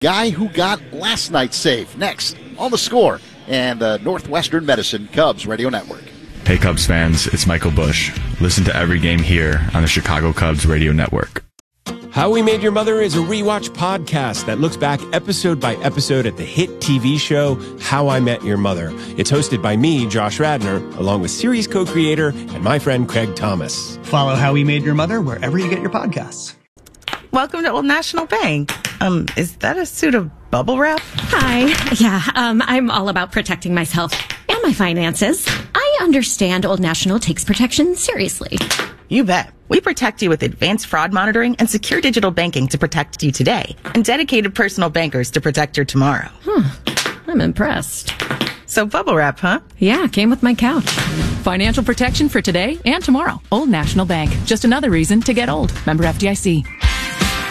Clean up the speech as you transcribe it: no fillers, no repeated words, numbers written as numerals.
Guy who got last night's save. Next on The Score and the Northwestern Medicine Cubs Radio Network. Hey Cubs fans, it's Michael Bush. Listen to every game here on the Chicago Cubs Radio Network. How We Made Your Mother is a rewatch podcast that looks back episode by episode at the hit TV show How I Met Your Mother. It's hosted by me, Josh Radnor, along with series co-creator and my friend Craig Thomas. Follow How We Made Your Mother wherever you get your podcasts. Welcome to Old National Bank. Is that a suit of bubble wrap? Hi. Yeah, I'm all about protecting myself and my finances. I understand Old National takes protection seriously. You bet. We protect you with advanced fraud monitoring and secure digital banking to protect you today, and dedicated personal bankers to protect your tomorrow. I'm impressed. So bubble wrap, huh? Yeah, came with my couch. Financial protection for today and tomorrow. Old National Bank. Just another reason to get old. Member FDIC.